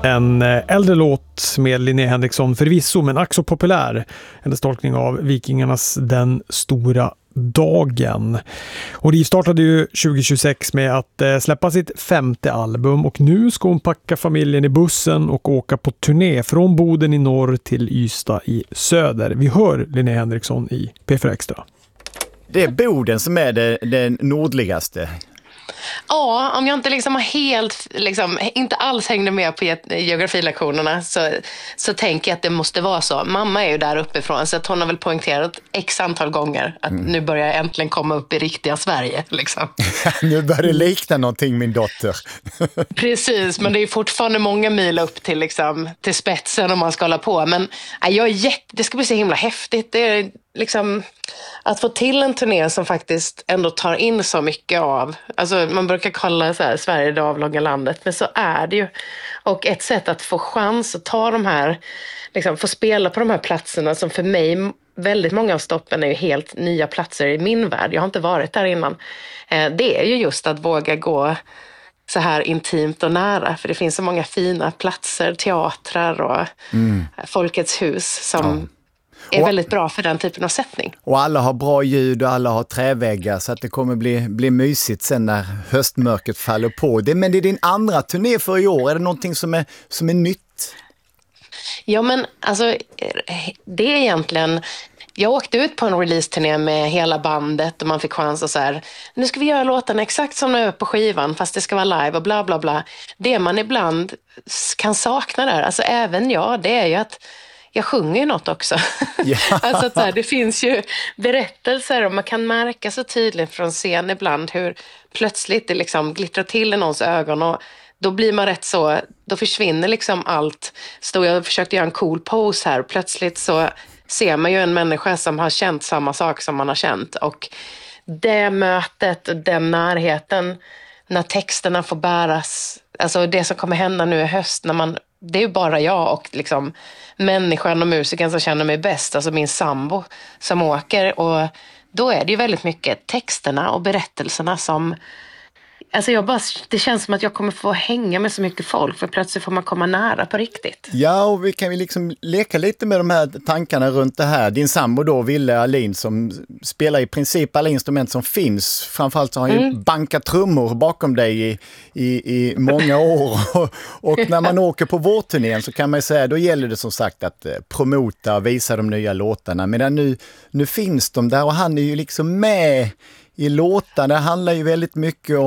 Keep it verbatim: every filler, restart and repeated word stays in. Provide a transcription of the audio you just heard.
En äldre låt med Linnea Henriksson förvisso, men ack så populär. Hennes tolkning av Vikingarnas Den stora dagen. Och Riv startade ju tjugo tjugosex med att eh, släppa sitt femte album, och nu ska hon packa familjen i bussen och åka på turné från Boden i norr till Ystad i söder. Vi hör Linnea Henriksson i P fyra Extra. Det är Boden som är det, det nordligaste. Ja, om jag inte liksom har helt, liksom, inte alls hängde med på geografilektionerna så, så tänker jag att det måste vara så. Mamma är ju där uppifrån, så att hon har väl poängterat x antal gånger att mm. nu börjar jag äntligen komma upp i riktiga Sverige. Liksom. Nu börjar det likna någonting, min dotter. Precis, men det är fortfarande många mil upp till, liksom, till spetsen om man ska hålla på. Men nej, jag är jätte, det ska bli så himla häftigt. Det är liksom att få till en turné som faktiskt ändå tar in så mycket av, alltså man brukar kalla så här, Sverige det avlånga landet, men så är det ju. Och ett sätt att få chans att ta de här, liksom få spela på de här platserna som för mig, väldigt många av stoppen är ju helt nya platser i min värld. Jag har inte varit där innan. Det är ju just att våga gå så här intimt och nära, för det finns så många fina platser, teatrar och mm. Folkets hus som ja. är och, väldigt bra för den typen av sättning. Och alla har bra ljud och alla har träväggar, så att det kommer bli, bli mysigt sen när höstmörkret faller på. Det, men det är din andra turné för i år. Är det någonting som är, som är nytt? Ja, men alltså det är egentligen... Jag åkte ut på en release-turné med hela bandet och man fick chans att så här, nu ska vi göra låtarna exakt som de är på skivan fast det ska vara live och bla bla bla. Det man ibland kan sakna där, alltså även jag, det är ju att jag sjunger ju något också. Ja. Alltså att så här, det finns ju berättelser och man kan märka så tydligt från scen ibland hur plötsligt det liksom glittrar till i någons ögon och då blir man rätt så, då försvinner liksom allt. Stod jag och försökte göra en cool pose här och plötsligt så ser man ju en människa som har känt samma sak som man har känt. Och det mötet, den närheten, när texterna får bäras, alltså det som kommer hända nu i höst, när man, det är ju bara jag och liksom människan och musiken som känner mig bäst, alltså min sambo som åker, och då är det ju väldigt mycket texterna och berättelserna som, alltså jag bara, det känns som att jag kommer få hänga med så mycket folk, för plötsligt får man komma nära på riktigt. Ja, och vi kan ju liksom leka lite med de här tankarna runt det här. Din sambo då, Ville Alin, som spelar i princip alla instrument som finns. Framförallt så har han mm. ju bankat trummor bakom dig i, i, i många år. och, och när man åker på vårturnén så kan man säga, då gäller det som sagt att promota och visa de nya låtarna. Medan nu, nu finns de där och han är ju liksom med i låtarna. Det handlar ju väldigt mycket om